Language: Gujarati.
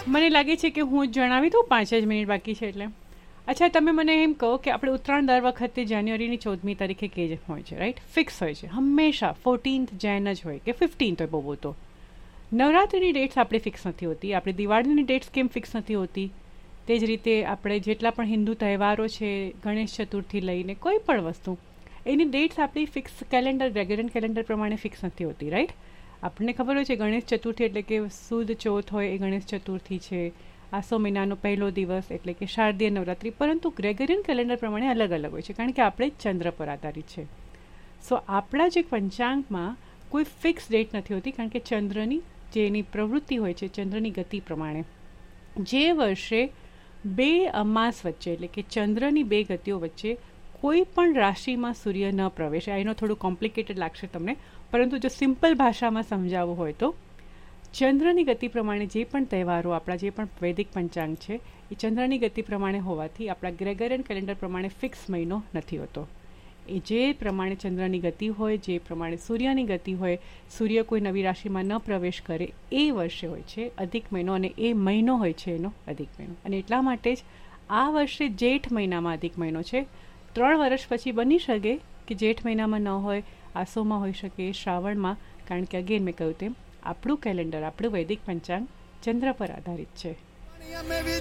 મને લાગે છે કે હું જણાવી દઉં, 5 જ મિનિટ બાકી છે એટલે. અચ્છા, તમે મને એમ કહો કે આપણે ઉત્તરાયણ દર વખતે જાન્યુઆરીની 14મી તારીખે કે જ હોય છે, રાઈટ? ફિક્સ હોય છે હંમેશા. 14th જાન જ હોય કે 15th હોય બહુ તો. નવરાત્રિની ડેટ્સ આપણી ફિક્સ નથી હોતી. આપણી દિવાળીની ડેટ્સ કેમ ફિક્સ નથી હોતી? તે જ રીતે આપણે જેટલા પણ હિન્દુ તહેવારો છે, ગણેશ ચતુર્થી લઈને કોઈ પણ વસ્તુ, એની ડેટ્સ આપણી ફિક્સ કેલેન્ડર, ગ્રેગોરિયન કેલેન્ડર પ્રમાણે ફિક્સ નથી હોતી, રાઈટ? આપણને ખબર હોય છે ગણેશ ચતુર્થી એટલે કે સુદ ચોથ હોય એ ગણેશ ચતુર્થી છે, આસો મહિનાનો પહેલો દિવસ એટલે કે શારદીય નવરાત્રિ, પરંતુ ગ્રેગોરિયન કેલેન્ડર પ્રમાણે અલગ અલગ હોય છે, કારણ કે આપણે ચંદ્ર પર આધારિત છે. સો આપણા જે પંચાંગમાં કોઈ ફિક્સ ડેટ નથી હોતી, કારણ કે ચંદ્રની જે એની પ્રવૃત્તિ હોય છે, ચંદ્રની ગતિ પ્રમાણે જે વર્ષે 2 અમાસ વચ્ચે એટલે કે ચંદ્રની 2 ગતિઓ વચ્ચે કોઈ પણ રાશિમાં સૂર્ય ન પ્રવેશે. એનો થોડું કોમ્પ્લિકેટેડ લાગશે તમને, પરંતુ જો સિમ્પલ ભાષામાં સમજાવવું હોય તો ચંદ્રની ગતિ પ્રમાણે જે પણ તહેવારો, આપણા જે પણ વૈદિક પંચાંગ છે, એ ચંદ્રની ગતિ પ્રમાણે હોવાથી આપણા ગ્રેગોરિયન કેલેન્ડર પ્રમાણે ફિક્સ મહિનો નથી હોતો. એ જે પ્રમાણે ચંદ્રની ગતિ હોય, જે પ્રમાણે સૂર્યની ગતિ હોય, સૂર્ય કોઈ નવી રાશિમાં ન પ્રવેશ કરે એ વર્ષે હોય છે અધિક મહિનો, અને એ મહિનો હોય છે એનો અધિક મહિનો. અને એટલા માટે જ આ વર્ષે જેઠ મહિનામાં અધિક મહિનો છે. 3 વર્ષ પછી બની શકે કે જેઠ મહિનામાં ન હોય, આસોમાં હોઈ શકે, શ્રાવણમાં, કારણ કે અગેન મેં કહ્યું તેમ આપણું કેલેન્ડર, આપણું વૈદિક પંચાંગ ચંદ્ર પર આધારિત છે.